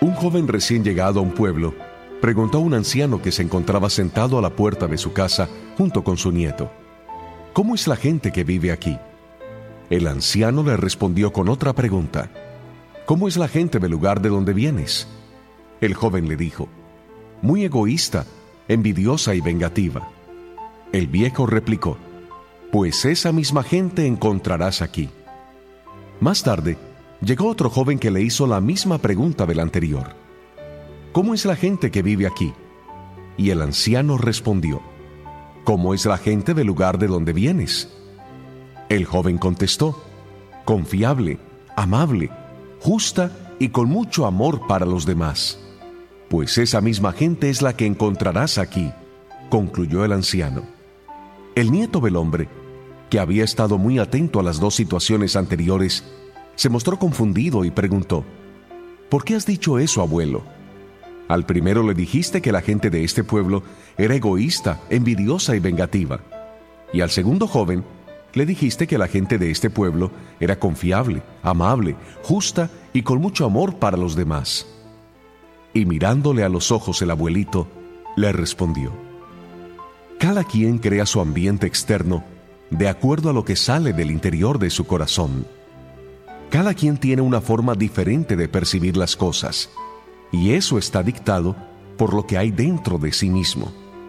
Un joven recién llegado a un pueblo preguntó a un anciano que se encontraba sentado a la puerta de su casa junto con su nieto: ¿cómo es la gente que vive aquí? El anciano le respondió con otra pregunta: ¿cómo es la gente del lugar de donde vienes? El joven le dijo: muy egoísta, envidiosa y vengativa. El viejo replicó: pues esa misma gente encontrarás aquí. Más tarde, llegó otro joven que le hizo la misma pregunta del anterior: ¿cómo es la gente que vive aquí? Y el anciano respondió: ¿cómo es la gente del lugar de donde vienes? El joven contestó: confiable, amable, justa y con mucho amor para los demás. Pues esa misma gente es la que encontrarás aquí, concluyó el anciano. El nieto del hombre, que había estado muy atento a las dos situaciones anteriores, se mostró confundido y preguntó: ¿por qué has dicho eso, abuelo? Al primero le dijiste que la gente de este pueblo era egoísta, envidiosa y vengativa. Y al segundo joven le dijiste que la gente de este pueblo era confiable, amable, justa y con mucho amor para los demás. Y mirándole a los ojos el abuelito, le respondió: cada quien crea su ambiente externo de acuerdo a lo que sale del interior de su corazón. Cada quien tiene una forma diferente de percibir las cosas, y eso está dictado por lo que hay dentro de sí mismo.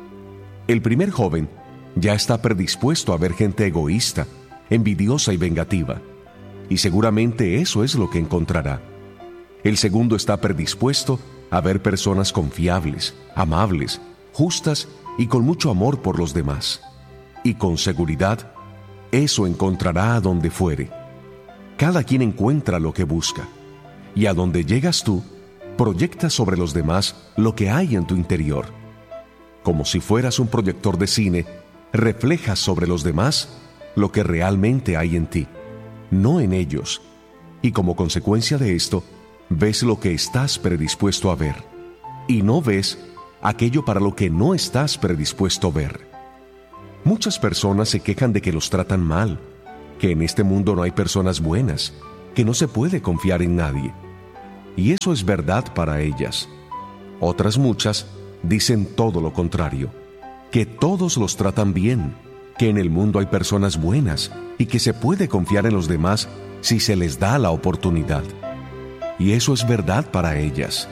El primer joven ya está predispuesto a ver gente egoísta, envidiosa y vengativa, y seguramente eso es lo que encontrará. El segundo está predispuesto a ver personas confiables, amables, justas y con mucho amor por los demás. Y con seguridad, eso encontrará a donde fuere. Cada quien encuentra lo que busca, y a donde llegas tú, proyectas sobre los demás lo que hay en tu interior. Como si fueras un proyector de cine, reflejas sobre los demás lo que realmente hay en ti, no en ellos, y como consecuencia de esto, ves lo que estás predispuesto a ver, y no ves aquello para lo que no estás predispuesto a ver. Muchas personas se quejan de que los tratan mal, que en este mundo no hay personas buenas, que no se puede confiar en nadie. Y eso es verdad para ellas. Otras muchas dicen todo lo contrario, que todos los tratan bien, que en el mundo hay personas buenas y que se puede confiar en los demás si se les da la oportunidad. Y eso es verdad para ellas.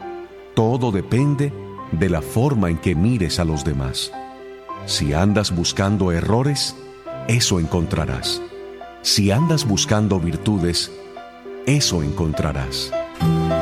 Todo depende de la forma en que mires a los demás. Si andas buscando errores, eso encontrarás. Si andas buscando virtudes, eso encontrarás.